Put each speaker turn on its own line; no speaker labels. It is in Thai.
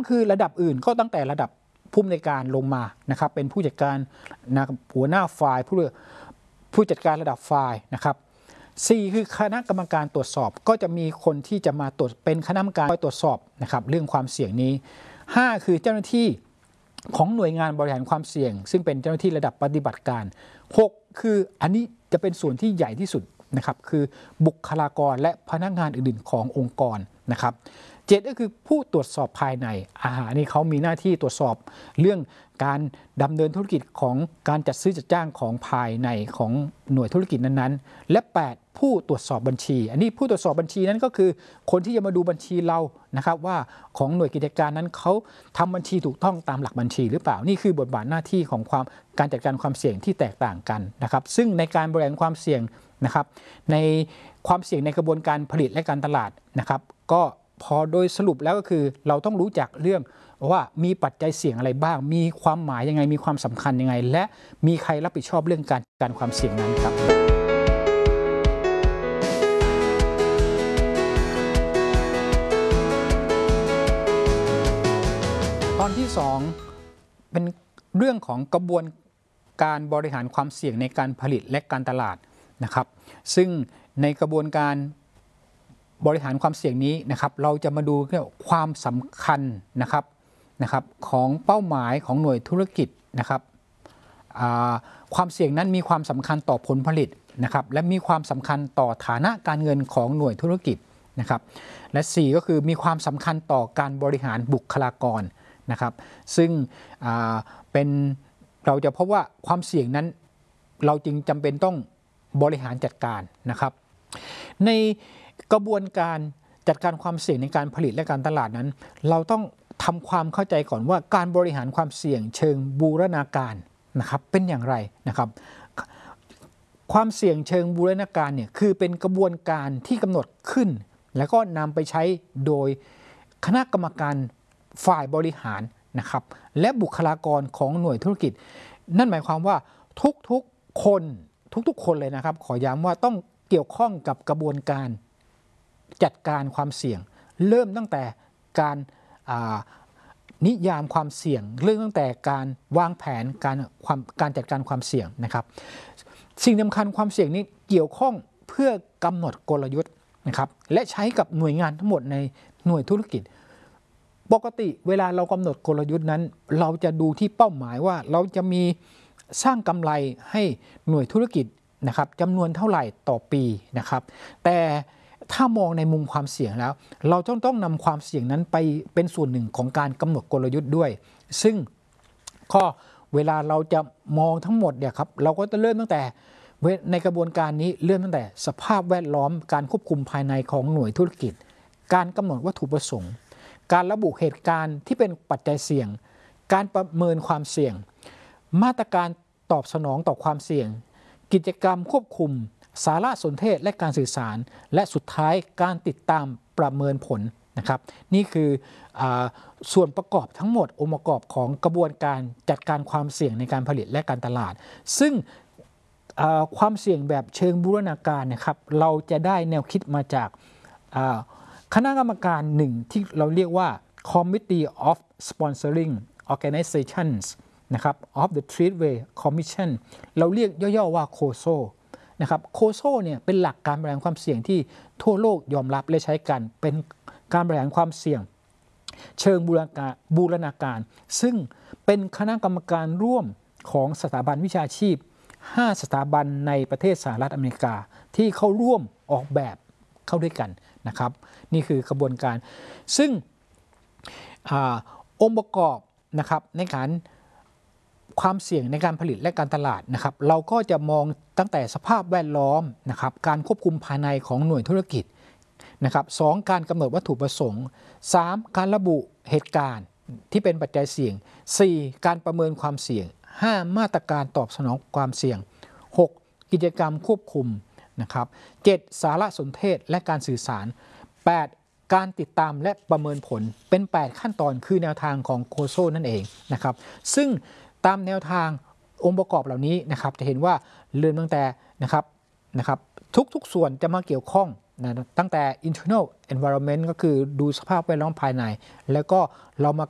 3คือระดับอื่นก็ตั้งแต่ระดับผู้อำนวยการลงมานะครับเป็นผู้จัดการหัวหน้าฝ่ายผู้จัดการระดับฝ่ายนะครับ4คือคณะกรรมการตรวจสอบก็จะมีคนที่จะมาตรวจเป็นคณะกรรมการตรวจสอบนะครับเรื่องความเสี่ยงนี้5คือเจ้าหน้าที่ของหน่วยงานบริหารความเสี่ยงซึ่งเป็นเจ้าหน้าที่ระดับปฏิบัติการ6คืออันนี้จะเป็นส่วนที่ใหญ่ที่สุดนะครับคือบุคลากรและพนักงานอื่นๆขององค์กรนะครับ7ก็คือผู้ตรวจสอบภายในอันนี้เขามีหน้าที่ตรวจสอบเรื่องการดำเนินธุรกิจของการจัดซื้อจัดจ้างของภายในของหน่วยธุรกิจนั้นๆและ8ผู้ตรวจสอบบัญชีอันนี้ผู้ตรวจสอบบัญชีนั้นก็คือคนที่จะมาดูบัญชีเรานะครับว่าของหน่วยกิจการนั้นเขาทำบัญชีถูกต้องตามหลักบัญชีหรือเปล่านี่คือบทบาทหน้าที่ของการจัดการความเสี่ยงที่แตกต่างกันนะครับซึ่งในการบริหารความเสี่ยงนะครับในความเสี่ยงในกระบวนการผลิตและการตลาดนะครับก็พอโดยสรุปแล้วก็คือเราต้องรู้จักเรื่องว่ามีปัจจัยเสี่ยงอะไรบ้างมีความหมายยังไงมีความสำคัญยังไงและมีใครรับผิดชอบเรื่องการความเสี่ยงนั้นครับตอนที่2เป็นเรื่องของกระบวนการบริหารความเสี่ยงในการผลิตและการตลาดนะครับซึ่งในกระบวนการบริหารความเสี่ยงนี้นะครับเราจะมาดูความสำคัญนะครับของเป้าหมายของหน่วยธุรกิจนะครับความเสี่ยงนั้นมีความสำคัญต่อผลผลิตนะครับและมีความสำคัญต่อฐานะการเงินของหน่วยธุรกิจนะครับและ4ก็คือมีความสำคัญต่อการบริหารบุคลากรนะครับซึ่งเราจะพบว่าความเสี่ยงนั้นเราจึงจำเป็นต้องบริหารจัดการนะครับในกระบวนการจัดการความเสี่ยงในการผลิตและการตลาดนั้นเราต้องทำความเข้าใจก่อนว่าการบริหารความเสี่ยงเชิงบูรณาการนะครับเป็นอย่างไรนะครับความเสี่ยงเชิงบูรณาการเนี่ยคือเป็นกระบวนการที่กำหนดขึ้นแล้วก็นำไปใช้โดยคณะกรรมการฝ่ายบริหารนะครับและบุคลากรของหน่วยธุรกิจนั่นหมายความว่าทุกคนเลยนะครับขอย้ำว่าต้องเกี่ยวข้องกับกระบวนการจัดการความเสี่ยงเริ่มตั้งแต่การนิยามความเสี่ยงเรื่องตั้งแต่การวางแผนการจัดการความเสี่ยงนะครับสิ่งสำคัญความเสี่ยงนี้เกี่ยวข้องเพื่อกำหนดกลยุทธ์นะครับและใช้กับหน่วยงานทั้งหมดในหน่วยธุรกิจปกติเวลาเรากำหนดกลยุทธ์นั้นเราจะดูที่เป้าหมายว่าเราจะมีสร้างกำไรให้หน่วยธุรกิจนะครับจำนวนเท่าไหร่ต่อปีนะครับแต่ถ้ามองในมุมความเสี่ยงแล้วเราต้องนำความเสี่ยงนั้นไปเป็นส่วนหนึ่งของการกำหนดกลยุทธ์ด้วยซึ่งก็เวลาเราจะมองทั้งหมดเนี่ยครับเราก็จะเริ่มตั้งแต่ในกระบวนการนี้เริ่มตั้งแต่สภาพแวดล้อมการควบคุมภายในของหน่วยธุรกิจการกำหนดวัตถุประสงค์การระบุเหตุการณ์ที่เป็นปัจจัยเสี่ยงการประเมินความเสี่ยงมาตรการตอบสนองต่อความเสี่ยงกิจกรรมควบคุมสารสนเทศและการสื่อสารและสุดท้ายการติดตามประเมินผลนะครับนี่คือส่วนประกอบทั้งหมดองค์ประกอบของกระบวนการจัดการความเสี่ยงในการผลิตและการตลาดซึ่งความเสี่ยงแบบเชิงบูรณาการนะครับเราจะได้แนวคิดมาจากคณะกรรมการหนึ่งที่เราเรียกว่า Committee of Sponsoring Organizations นะครับ of the Treatway Commission เราเรียกย่อๆว่าโคโซนะครับโคโซเนี่ยเป็นหลักการบริหารความเสี่ยงที่ทั่วโลกยอมรับและใช้กันเป็นการบริหารความเสี่ยงเชิงบูรณาการซึ่งเป็นคณะกรรมการร่วมของสถาบันวิชาชีพ5สถาบันในประเทศสหรัฐอเมริกาที่เข้าร่วมออกแบบเข้าด้วยกันนะครับนี่คือกระบวนการซึ่งองค์ประกอบนะครับในการความเสี่ยงในการผลิตและการตลาดนะครับเราก็จะมองตั้งแต่สภาพแวดล้อมนะครับการควบคุมภายในของหน่วยธุรกิจนะครับ2การกำหนดวัตถุประสงค์3การระบุเหตุการณ์ที่เป็นปัจจัยเสี่ยง4การประเมินความเสี่ยง5มาตรการตอบสนองความเสี่ยง6กิจกรรมควบคุมนะครับ7สารสนเทศและการสื่อสาร8การติดตามและประเมินผลเป็น8ขั้นตอนคือแนวทางของโคโซนั่นเองนะครับซึ่งตามแนวทางองค์ประกอบเหล่านี้นะครับจะเห็นว่าเริ่มตั้งแต่นะครับทุกส่วนจะมาเกี่ยวข้องนะตั้งแต่ internal environment ก็คือดูสภาพแวดล้อมภายในแล้วก็เรามา